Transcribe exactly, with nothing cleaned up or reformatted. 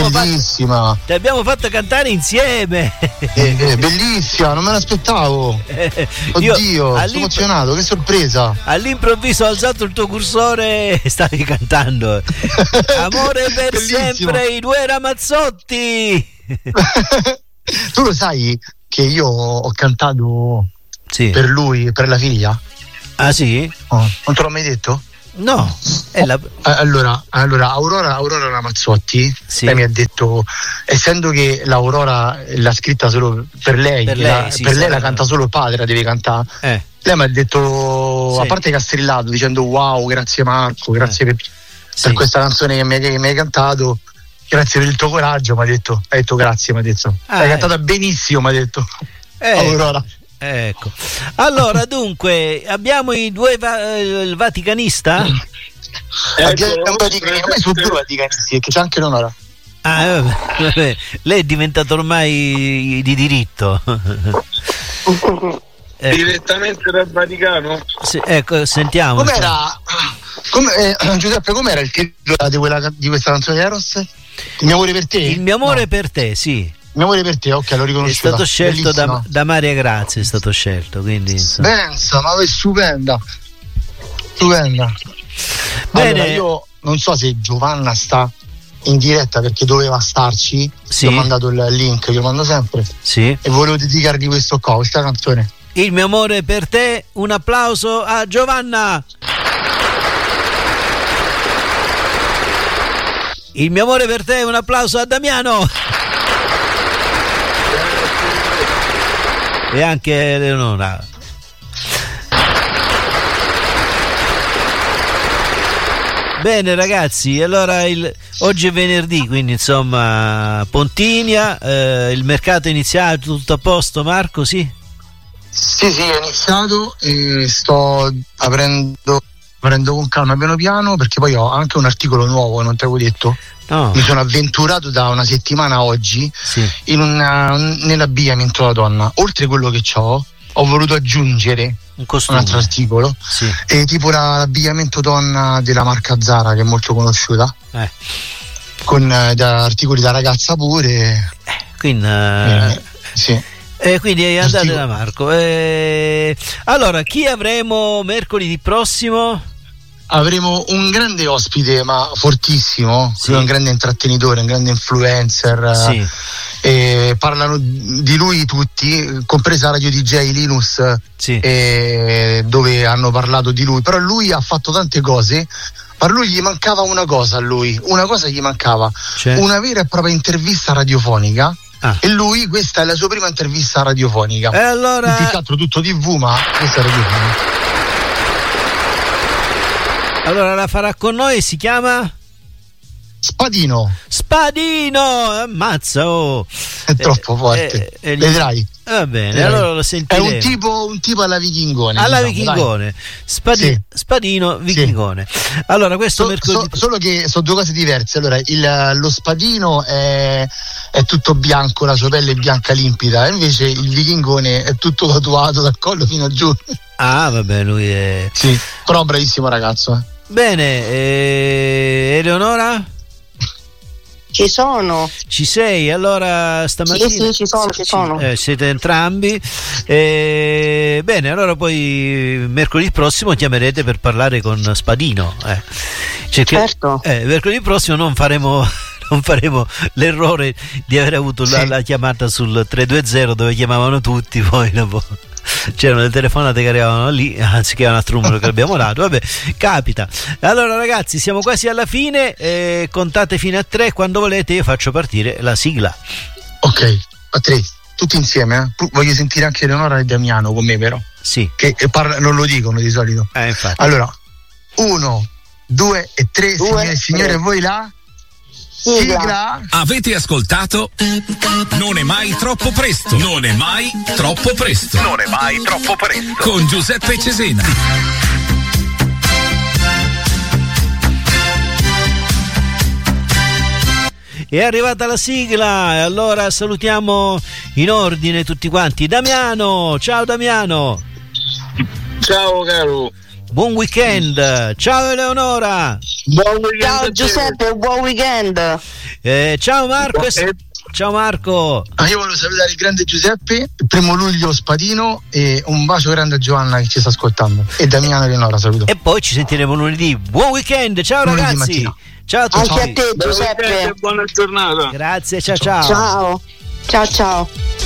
bellissima. Fatto, ti abbiamo fatto cantare insieme. Eh, eh, bellissima, non me l'aspettavo. Eh, Oddio, sono emozionato, che sorpresa. All'improvviso ho alzato il tuo cursore e stavi cantando Amore per Bellissimo. sempre, i due Ramazzotti. Tu lo sai che io ho cantato sì. per lui, per la figlia? Ah sì? Oh, non te l'ho mai detto? No. È la... Allora, allora Aurora, Aurora Ramazzotti, sì. lei mi ha detto, essendo che l'Aurora l'ha scritta solo per lei, per lei, la, sì, per lei sarà... la canta solo il padre, la deve cantare. Eh. Lei mi ha detto, sì. a parte che ha strillato dicendo wow, grazie Marco, grazie eh. per, sì. per questa canzone che mi, che mi hai cantato, grazie per il tuo coraggio, mi ha detto, hai detto grazie, mi ha detto, ah, hai eh. cantata benissimo, mi ha detto eh. Aurora. Ecco, allora dunque abbiamo i due va- il Vaticanista. Eh, abbiamo un Vaticanista, ma sono due Vaticanisti, che c'è anche Leonora. Ah, vabbè, vabbè. Lei è diventato ormai di diritto. Ecco. Direttamente dal Vaticano? Sì, ecco, sentiamo. Com'era, come, eh, Giuseppe, com'era il titolo di, quella, di questa canzone di Eros? Il mio amore per te? Il mio amore no. per te, sì. Il mio amore per te, ok, l'ho riconosciuto. È stato scelto da, da Maria Grazia, è stato scelto, quindi insomma. Pensa, ma è stupenda. Stupenda. Bene. Allora, io non so se Giovanna sta in diretta perché doveva starci. Sì. Gli ho mandato il link, glielo mando sempre. Sì. E volevo dedicargli questo qua, questa canzone. Il mio amore per te, un applauso a Giovanna. Il mio amore per te, un applauso a Damiano. E anche Eleonora. Bene ragazzi, allora il, oggi è venerdì, quindi insomma Pontinia, eh, il mercato è iniziato, tutto a posto Marco, sì? Sì, sì, è iniziato e sto aprendo, aprendo con calma piano piano, perché poi ho anche un articolo nuovo, non te l'avevo detto. No. Mi sono avventurato da una settimana a oggi sì. in una, nell'abbigliamento da donna. Oltre a quello che ho, ho voluto aggiungere un, costume. un altro articolo, sì. e tipo l'abbigliamento donna della marca Zara, che è molto conosciuta, eh. con eh, da, articoli da ragazza pure. Eh, quindi, eh, eh, sì. Eh, quindi è andate da Marco. Eh, allora, chi avremo mercoledì prossimo? Avremo un grande ospite, ma fortissimo, sì. un grande intrattenitore, un grande influencer. Sì. Eh, parlano di lui tutti, compresa Radio D J Linus, sì. eh, dove hanno parlato di lui. Però lui ha fatto tante cose, ma a lui gli mancava una cosa, a lui, una cosa gli mancava, cioè? Una vera e propria intervista radiofonica. Ah. E lui, questa è la sua prima intervista radiofonica. E allora... Più che altro tutto tivù, ma questa è radiofonica. Allora la farà con noi e si chiama? Spadino. Spadino, ammazza, oh. È troppo forte. Eh, eh, Vedrai. Va bene, Vedrai. Allora lo sentiremo. È un tipo, un tipo alla Vichingone. Alla diciamo, Vichingone. Spadi- sì. Spadino Vichingone. Sì. Allora questo so, mercoledì... so, solo che sono due cose diverse. Allora il, lo Spadino è, è tutto bianco, la sua pelle è bianca limpida, e invece il Vichingone è tutto tatuato dal collo fino a giù. Ah vabbè, lui è... Sì, però un bravissimo ragazzo. Eh. Bene, eh, Eleonora? Ci sono. Ci sei? Allora stamattina... Sì, sì, ci sono, ci sono. Eh, siete entrambi. Eh, bene, allora poi mercoledì prossimo chiamerete per parlare con Spadino. Eh. Cioè che, certo. Eh, mercoledì prossimo non faremo... non faremo l'errore di aver avuto sì. la, la chiamata sul tre due zero dove chiamavano tutti, poi dopo c'erano le telefonate che arrivavano lì anziché un altro numero che abbiamo dato. Vabbè, capita. Allora ragazzi, siamo quasi alla fine, eh, contate fino a tre, quando volete io faccio partire la sigla. Ok, a tre, tutti insieme, eh? Voglio sentire anche Eleonora e Damiano con me, però. Sì. Che parla, non lo dicono di solito. Eh, infatti. Allora, uno, due e tre, due, signore e signore, voi là? Sigla. Sigla. Avete ascoltato? Non è mai troppo presto. Non è mai troppo presto. Non è mai troppo presto. Con Giuseppe Cesena. È arrivata la sigla e allora salutiamo in ordine tutti quanti. Damiano, ciao Damiano. Ciao caro. Buon weekend. Ciao Eleonora. Buon weekend. Ciao Giuseppe, buon weekend. Eh, ciao Marco. E... Ciao Marco. Ah, io voglio salutare il grande Giuseppe, il primo luglio Spadino, e un bacio grande a Giovanna che ci sta ascoltando, e Damiano Eleonora saluto. E poi ci sentiremo lunedì. Buon weekend, ciao lunedì ragazzi mattina. Ciao a tutti. Anche a te Giuseppe, buona giornata. Grazie, ciao ciao. Ciao ciao ciao.